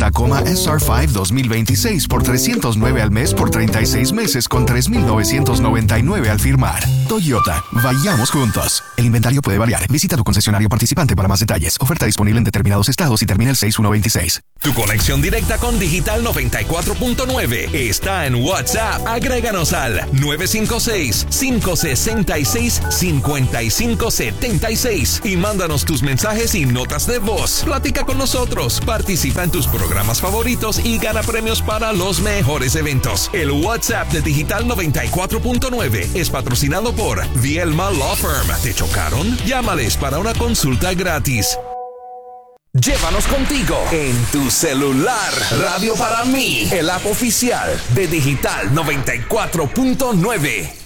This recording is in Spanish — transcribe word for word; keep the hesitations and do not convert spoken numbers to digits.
Tacoma S R cinco dos mil veintiséis por trescientos nueve al mes por treinta y seis meses con tres mil novecientos noventa y nueve al firmar. Toyota, vayamos juntos. El inventario puede variar. Visita tu concesionario participante para más detalles. Oferta disponible en determinados estados y termina el seis uno veintiséis. Tu conexión directa con Digital noventa y cuatro punto nueve está en WhatsApp. Agréganos al nueve cinco seis, cinco seis seis, cinco cinco siete seis y mándanos tus mensajes y notas de voz. Platica con nosotros, participa en tus programas favoritos y gana premios para los mejores eventos. El WhatsApp de Digital noventa y cuatro punto nueve es patrocinado por Vielma Law Firm. ¿Te chocaron? Llámales para una consulta gratis. Llévanos contigo en tu celular. Radio para mí, el app oficial de Digital noventa y cuatro punto nueve.